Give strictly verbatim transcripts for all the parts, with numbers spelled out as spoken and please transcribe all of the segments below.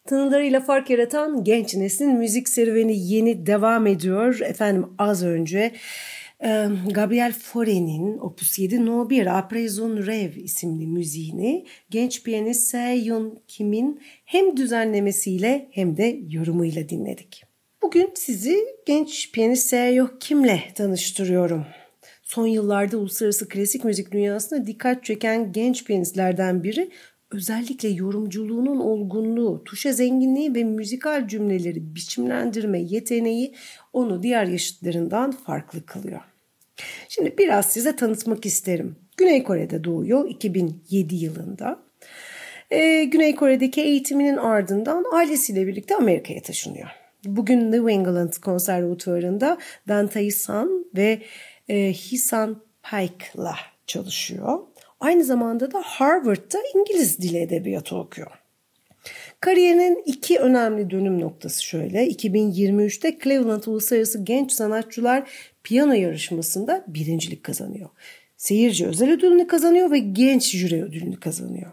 Tınılarıyla fark yaratan genç neslin müzik serüveni yeni devam ediyor. Efendim az önce e, Gabriel Fauré'nin Opus yedi No bir Après un rêve isimli müziğini genç piyanist Se-Yun Kim'in hem düzenlemesiyle hem de yorumuyla dinledik. Bugün sizi genç piyanist Se-Yun Kim'le tanıştırıyorum. Son yıllarda uluslararası klasik müzik dünyasına dikkat çeken genç piyanistlerden biri. Özellikle yorumculuğunun olgunluğu, tuşa zenginliği ve müzikal cümleleri biçimlendirme yeteneği onu diğer yaşıtlarından farklı kılıyor. Şimdi biraz size tanıtmak isterim. Güney Kore'de doğuyor iki bin yedi yılında. Ee, Güney Kore'deki eğitiminin ardından ailesiyle birlikte Amerika'ya taşınıyor. Bugün New England Konservatuvarı'nda Dante San ve e, Hisan Paik'la çalışıyor. Aynı zamanda da Harvard'da İngiliz Dili Edebiyatı okuyor. Kariyerinin iki önemli dönüm noktası şöyle. iki bin yirmi üçte Cleveland Uluslararası Genç Sanatçılar Piyano Yarışması'nda birincilik kazanıyor. Seyirci özel ödülünü kazanıyor ve genç jüri ödülünü kazanıyor.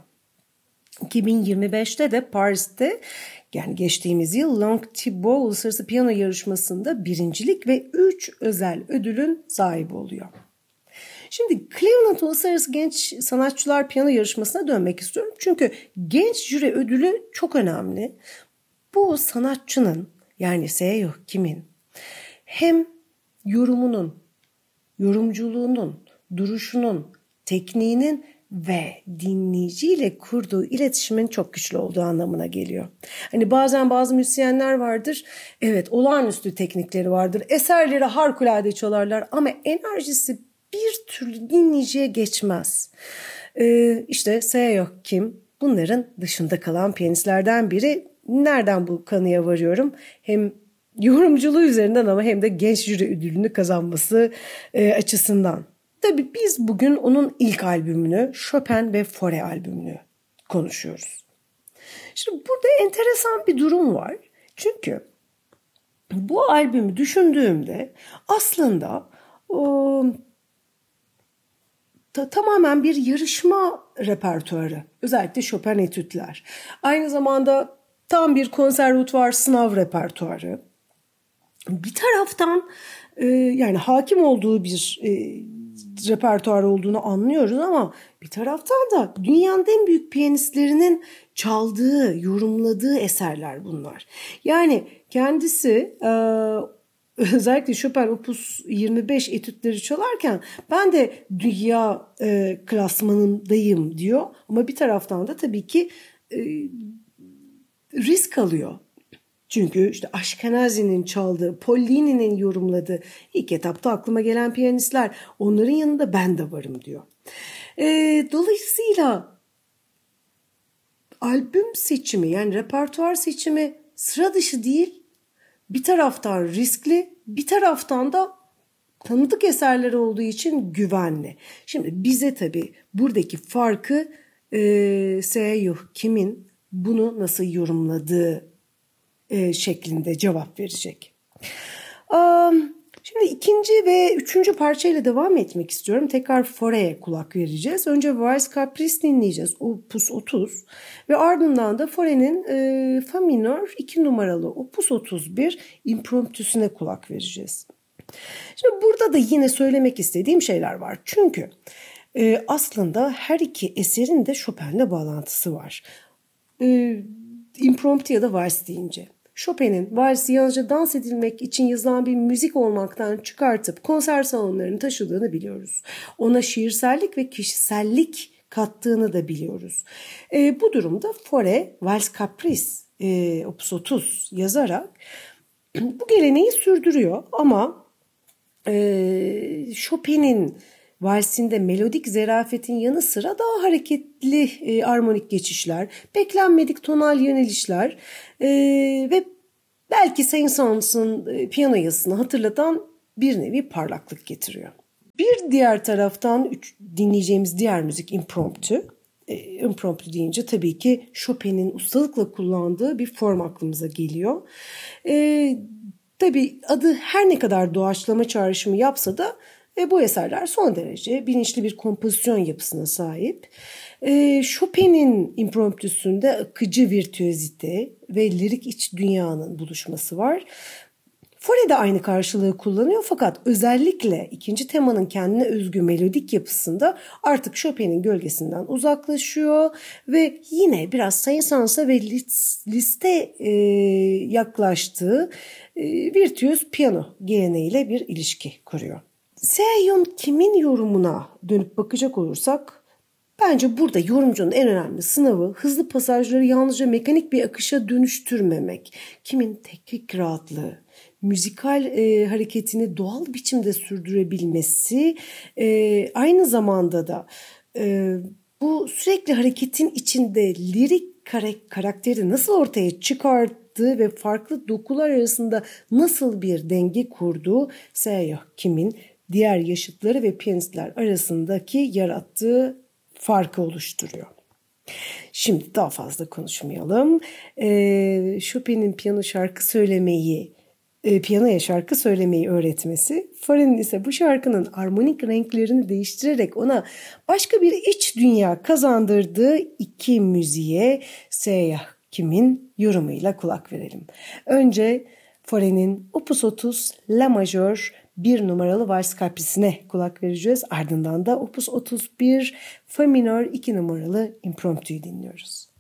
iki bin yirmi beşte de Paris'te yani geçtiğimiz yıl Long Thibaut Uluslararası Piyano Yarışması'nda birincilik ve üç özel ödülün sahibi oluyor. Şimdi Cleveland Uluslararası Genç Sanatçılar Piyano Yarışması'na dönmek istiyorum. Çünkü genç jüri ödülü çok önemli. Bu sanatçının yani Se-Yun Kim'in hem yorumunun, yorumculuğunun, duruşunun, tekniğinin ve dinleyiciyle kurduğu iletişimin çok güçlü olduğu anlamına geliyor. Hani bazen bazı müzisyenler vardır. Evet, olağanüstü teknikleri vardır. Eserleri harikulade çalarlar ama enerjisi bir türlü dinleyiciye geçmez. Ee, işte Se-Yun Kim bunların dışında kalan piyanistlerden biri. Nereden bu kanıya varıyorum? Hem yorumculuğu üzerinden ama hem de genç jüri ödülünü kazanması e, açısından. Tabii biz bugün onun ilk albümünü, Chopin ve Fauré albümünü konuşuyoruz. Şimdi burada enteresan bir durum var. Çünkü bu albümü düşündüğümde aslında o, ta, tamamen bir yarışma repertuarı. Özellikle Chopin etütler. Aynı zamanda tam bir konservatuvar sınav repertuarı. Bir taraftan e, yani hakim olduğu bir e, repertuar olduğunu anlıyoruz ama bir taraftan da dünyanın en büyük piyanistlerinin çaldığı, yorumladığı eserler bunlar. Yani kendisi e, özellikle Chopin Opus yirmi beş etütleri çalarken ben de dünya e, klasmanındayım diyor. Ama bir taraftan da tabii ki e, risk alıyor. Çünkü işte Ashkenazi'nin çaldığı, Pollini'nin yorumladığı ilk etapta aklıma gelen piyanistler. Onların yanında ben de varım diyor. E, dolayısıyla albüm seçimi yani repertuar seçimi sıra dışı değil. Bir taraftan riskli, bir taraftan da tanıdık eserler olduğu için güvenli. Şimdi bize tabii buradaki farkı e, Se-Yun Kim'in bunu nasıl yorumladığı e, şeklinde cevap verecek. Um, şimdi ikinci ve üçüncü parçayla devam etmek istiyorum. Tekrar Fauré'ye kulak vereceğiz. Önce Valse Caprice dinleyeceğiz. Opus otuz ve ardından da Fauré'nin e, Fa minör iki numaralı Opus otuz bir impromptüsüne kulak vereceğiz. Şimdi burada da yine söylemek istediğim şeyler var. Çünkü e, aslında her iki eserin de Chopin'le bağlantısı var. E, impromptu ya da vals deyince. Chopin'in valsi yalnızca dans edilmek için yazılan bir müzik olmaktan çıkartıp konser salonlarını taşıdığını biliyoruz. Ona şiirsellik ve kişisellik kattığını da biliyoruz. E, bu durumda Fauré, Valse Caprice, e, Opus otuz yazarak bu geleneği sürdürüyor ama e, Chopin'in valsinde melodik zerafetin yanı sıra daha hareketli e, armonik geçişler, beklenmedik tonal yönelişler e, ve belki Saint-Saëns'ın e, piyano yazısını hatırlatan bir nevi parlaklık getiriyor. Bir diğer taraftan üç, dinleyeceğimiz diğer müzik impromptu. E, impromptu deyince tabii ki Chopin'in ustalıkla kullandığı bir form aklımıza geliyor. E, tabii adı her ne kadar doğaçlama çağrışımı yapsa da E, bu eserler son derece bilinçli bir kompozisyon yapısına sahip. E, Chopin'in impromptüsünde akıcı virtüözite ve lirik iç dünyanın buluşması var. Fauré de aynı karşılığı kullanıyor fakat özellikle ikinci temanın kendine özgü melodik yapısında artık Chopin'in gölgesinden uzaklaşıyor ve yine biraz Saint-Saëns'a ve Liszt'e e, yaklaştığı e, virtüöz piyano geleneğiyle bir ilişki kuruyor. Seo Kim'in yorumuna dönüp bakacak olursak bence burada yorumcunun en önemli sınavı hızlı pasajları yalnızca mekanik bir akışa dönüştürmemek. Kim'in teknik rahatlığı, müzikal e, hareketini doğal biçimde sürdürebilmesi, e, aynı zamanda da e, bu sürekli hareketin içinde lirik kar- karakteri nasıl ortaya çıkarttığı ve farklı dokular arasında nasıl bir denge kurduğu Seo Kim'in diğer yaşıtları ve piyanistler arasındaki yarattığı farkı oluşturuyor. Şimdi daha fazla konuşmayalım. Ee, Chopin'in piyano şarkı söylemeyi, e, piyanoya şarkı söylemeyi öğretmesi, Fauré'nin ise bu şarkının armonik renklerini değiştirerek ona başka bir iç dünya kazandırdığı iki müziğe Seo Kim'in yorumuyla kulak verelim. Önce Fauré'nin Opus otuz La Majör bir numaralı vals kaprisine kulak vereceğiz. Ardından da Opus otuz bir Fa minör iki numaralı impromptuyu dinliyoruz.